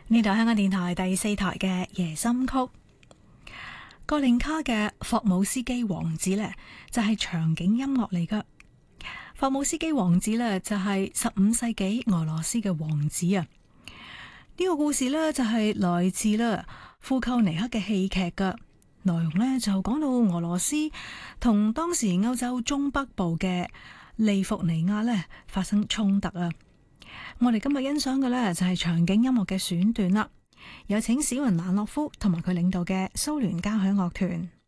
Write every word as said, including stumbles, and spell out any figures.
呢度香港電台第四台嘅夜心曲，葛令卡嘅霍姆斯基王子呢，就係場景音樂嚟噶。霍姆斯基王子呢，就係十五世紀俄羅斯嘅王子啊。呢個故事呢，就係來自啦庫寇尼克嘅戲劇噶，內容呢，就講到俄羅斯同當時歐洲中北部嘅利弗尼亞呢發生衝突啊。我哋今日欣賞嘅呢，就係場景音樂嘅選段啦，有請史雲蘭諾夫同埋佢領導嘅蘇聯交響樂團。